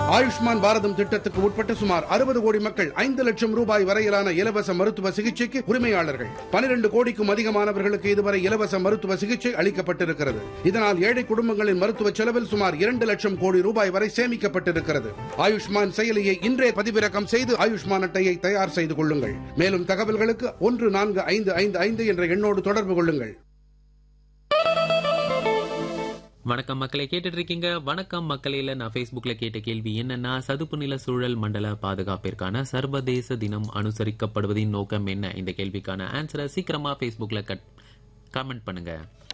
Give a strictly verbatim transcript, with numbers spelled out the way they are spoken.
ஆயுஷ்மான் பாரதம் திட்டத்துக்கு உட்பட்ட சுமார் அறுபது கோடி மக்கள் ஐந்து லட்சம் ரூபாய் வரையிலான இலவச மருத்துவ சிகிச்சைக்கு உரிமையாளர்கள். பனிரெண்டு கோடிக்கும் அதிகமானவர்களுக்கு இதுவரை இலவச மருத்துவ சிகிச்சை அளிக்கப்பட்டிருக்கிறது. இதனால் ஏழை குடும்பங்களின் மருத்துவ செலவில் சுமார் இரண்டு லட்சம் கோடி ரூபாய் வரை சேமிக்கப்பட்டிருக்கிறது. ஆயுஷ்மான் செயலியை இன்றே பதிவிறக்கம் செய்து ஆயுஷ்மான் அட்டையை தயார் செய்து கொள்ளுங்கள். மேலும் தகவல்களுக்கு ஒன்று நான்கு ஐந்து ஐந்து ஐந்து என்ற எண்ணோடு தொடர்பு கொள்ளுங்கள். வணக்கம் மக்களை கேட்டுட்டு இருக்கீங்க. வணக்கம் மக்களையில நான் பேஸ்புக்ல கேட்ட கேள்வி என்னன்னா, சதுப்பு நில சூழல் மண்டல பாதுகாப்பிற்கான சர்வதேச தினம் அனுசரிக்கப்படுவதின் நோக்கம் என்ன? இந்த கேள்விக்கான ஆன்சரை சீக்கிரமா பேஸ்புக்ல கமெண்ட் பண்ணுங்க.